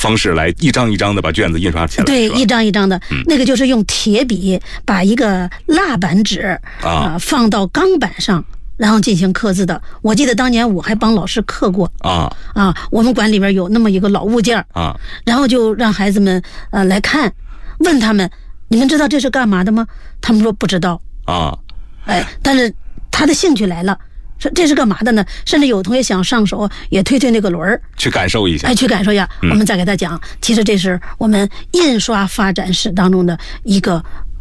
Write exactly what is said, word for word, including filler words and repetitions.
方式来一张一张的把卷子印刷起来。 对，一张一张的、嗯，那个就是用铁笔把一个蜡板纸啊、呃、放到钢板上。然后进行刻字的，我记得当年我还帮老师刻过啊啊，我们馆里边有那么一个老物件啊， 然后就让孩子们呃来看，问他们，你们知道这是干嘛的吗？他们说不知道啊， 哎，但是他的兴趣来了，说这是干嘛的呢？甚至有同学想上手也推推那个轮儿， 去感受一下， 哎，去感受一下。嗯、我们再给他讲，其实这是我们印刷发展史当中的一个。